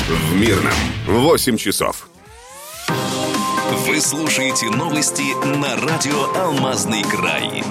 в Мирном 8 часов. Вы слушаете новости на радио «Алмазный край».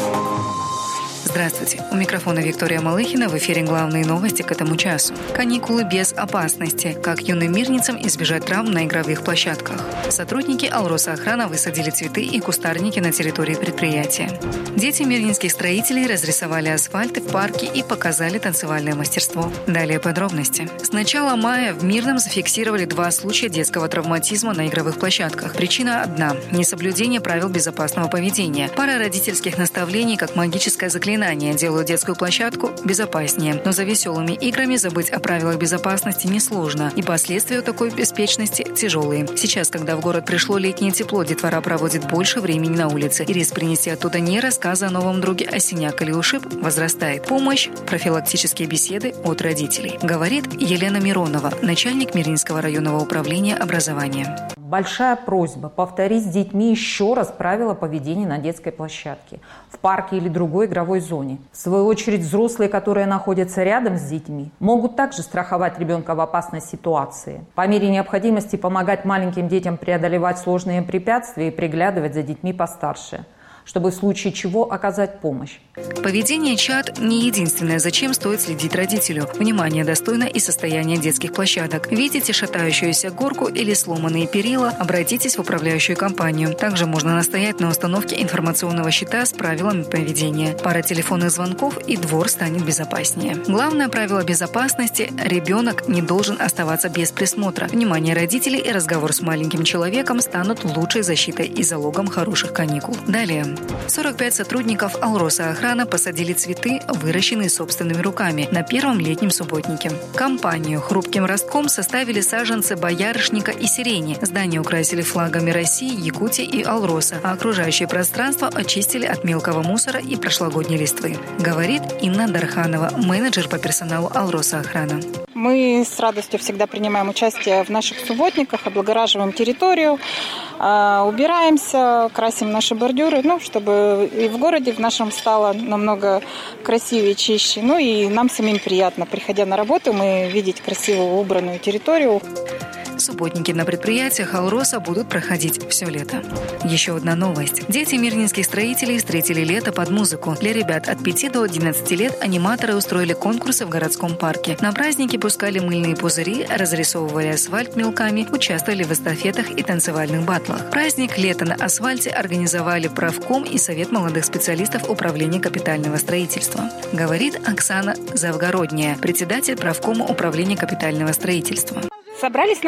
Здравствуйте. У микрофона Виктория Малыхина. В эфире главные новости к этому часу. Каникулы без опасности. Как юным мирницам избежать травм на игровых площадках. Сотрудники Алросохрана высадили цветы и кустарники на территории предприятия. Дети мирнинских строителей разрисовали асфальт в парке и показали танцевальное мастерство. Далее подробности. С начала мая в Мирном зафиксировали 2 случая детского травматизма на игровых площадках. Причина одна – несоблюдение правил безопасного поведения. Пара родительских наставлений, как магическое заклинание, делают детскую площадку безопаснее. Но за веселыми играми забыть о правилах безопасности несложно, и последствия такой беспечности тяжелые. Сейчас, когда в город пришло летнее тепло, детвора проводит больше времени на улице, и риск принести оттуда не рассказы о новом друге, а синяк или ушиб возрастает. Помощь – профилактические беседы от родителей. Говорит Елена Миронова, начальник Мирнинского районного управления образования. Большая просьба повторить с детьми еще раз правила поведения на детской площадке, в парке или другой игровой зоне. В свою очередь, взрослые, которые находятся рядом с детьми, могут также страховать ребенка в опасной ситуации. По мере необходимости помогать маленьким детям преодолевать сложные препятствия и приглядывать за детьми постарше, чтобы в случае чего оказать помощь. Поведение чад не единственное, зачем стоит следить родителю. Внимание достойно и состояние детских площадок. Видите шатающуюся горку или сломанные перила, обратитесь в управляющую компанию. Также можно настоять на установке информационного щита с правилами поведения. Пара телефонных звонков, и двор станет безопаснее. Главное правило безопасности – ребенок не должен оставаться без присмотра. Внимание родителей и разговор с маленьким человеком станут лучшей защитой и залогом хороших каникул. Далее. 45 сотрудников Алросохрана посадили цветы, выращенные собственными руками, на первом летнем субботнике. Компанию хрупким ростком составили саженцы боярышника и сирени. Здание украсили флагами России, Якутии и Алроса, а окружающее пространство очистили от мелкого мусора и прошлогодней листвы. Говорит Инна Дарханова, менеджер по персоналу Алросохрана. Мы с радостью всегда принимаем участие в наших субботниках, облагораживаем территорию, убираемся, красим наши бордюры, чтобы и в городе в нашем стало намного красивее, чище. И нам самим приятно, приходя на работу, мы видеть красивую убранную территорию. Субботники на предприятиях Алроса будут проходить все лето. Еще одна новость. Дети мирнинских строителей встретили лето под музыку. Для ребят от 5 до 11 лет аниматоры устроили конкурсы в городском парке. На праздники пускали мыльные пузыри, разрисовывали асфальт мелками, участвовали в эстафетах и танцевальных баттлах. Праздник «Лето на асфальте» организовали правком и Совет молодых специалистов Управления капитального строительства. Говорит Оксана Завгородняя, председатель правкома Управления капитального строительства. Собрались